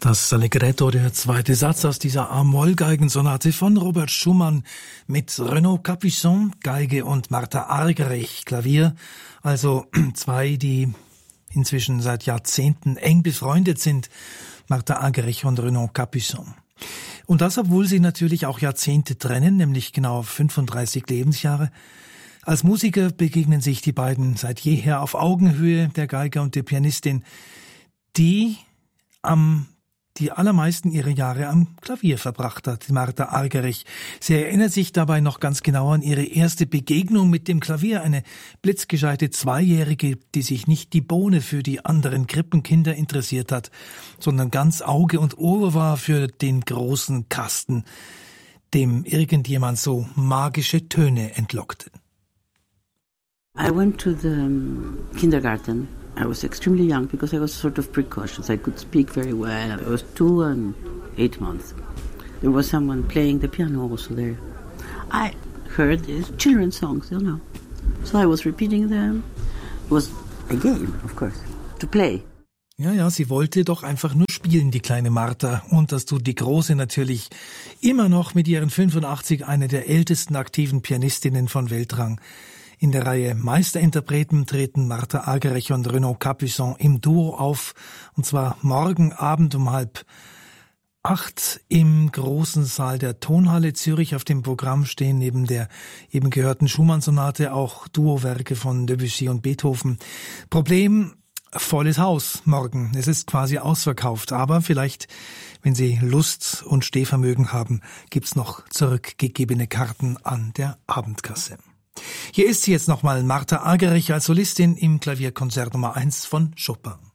Das Allegretto, der zweite Satz aus dieser A-Moll-Geigensonate von Robert Schumann mit Renaud Capuçon, Geige, und Martha Argerich, Klavier. Also zwei, die inzwischen seit Jahrzehnten eng befreundet sind, Martha Argerich und Renaud Capuçon. Und das, obwohl sie natürlich auch Jahrzehnte trennen, nämlich genau 35 Lebensjahre. Als Musiker begegnen sich die beiden seit jeher auf Augenhöhe, der Geiger und die Pianistin, die allermeisten ihrer Jahre am Klavier verbracht hat, Martha Argerich. Sie erinnert sich dabei noch ganz genau an ihre erste Begegnung mit dem Klavier, eine blitzgescheite Zweijährige, die sich nicht die Bohne für die anderen Krippenkinder interessiert hat, sondern ganz Auge und Ohr war für den großen Kasten, dem irgendjemand so magische Töne entlockte. I went to the kindergarten. I was extremely young because I was sort of precocious. I could speak very well. I was 2 and 8 months. There was someone playing the piano also there. I heard these children's songs, you know. So I was repeating them. It was a game, of course, to play. Ja, sie wollte doch einfach nur spielen, die kleine Martha. Und das tut die Große natürlich immer noch mit ihren 85, eine der ältesten aktiven Pianistinnen von Weltrang. In der Reihe Meisterinterpreten treten Martha Argerich und Renaud Capuçon im Duo auf, und zwar morgen Abend um 7:30 im großen Saal der Tonhalle Zürich. Auf dem Programm stehen neben der eben gehörten Schumann-Sonate auch Duowerke von Debussy und Beethoven. Problem: volles Haus morgen. Es ist quasi ausverkauft, aber vielleicht, wenn Sie Lust und Stehvermögen haben, gibt's noch zurückgegebene Karten an der Abendkasse. Hier ist sie jetzt nochmal, Martha Argerich als Solistin im Klavierkonzert Nummer 1 von Chopin.